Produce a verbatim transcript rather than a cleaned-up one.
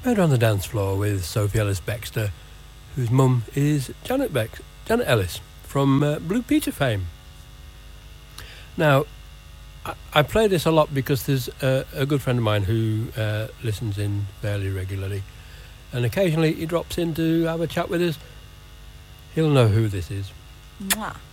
Murder on the Dance Floor with Sophie Ellis-Bextor, whose mum is Janet Bex- Janet Ellis from uh, Blue Peter fame. Now, I, I play this a lot because there's a, a good friend of mine who uh, listens in fairly regularly, and occasionally he drops in to have a chat with us. He'll know who this is. Mwah.